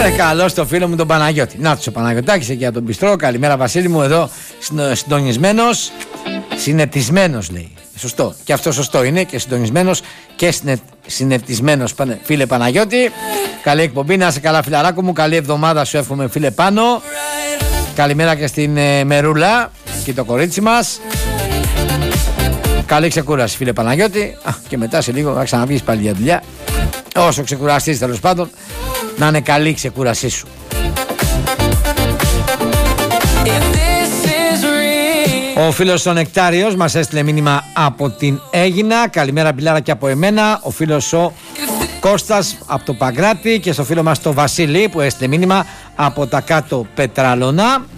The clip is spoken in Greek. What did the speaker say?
Καλώς το φίλο μου τον Παναγιώτη. Να ο Παναγιωτάκης εκεί από τον Πιστρό. Καλημέρα Βασίλη μου, εδώ συντονισμένος. Συνετισμένος λέει. Σωστό. Και αυτό σωστό είναι. Και συντονισμένος και συνετισμένος, φίλε Παναγιώτη. Καλή εκπομπή, να είσαι καλά φιλαράκο μου. Καλή εβδομάδα σου εύχομαι φίλε Πάνο. Καλημέρα και στην Μερούλα και το κορίτσι μας. Καλή ξεκούραση φίλε Παναγιώτη. Και μετά σε λίγο θα ξαναβγείς πάλι για δουλειά. Όσο ξεκουραστείς τέλος πάντων, να είναι καλή η ξεκούρασή σου. Ο φίλος ο Νεκτάριος μας έστειλε μήνυμα από την Αίγινα. Καλημέρα πιλάρα και από εμένα. Ο φίλος ο Κώστας από το Παγκράτη. Και στο φίλο μας το Βασίλη που έστειλε μήνυμα από τα κάτω Πετράλωνα.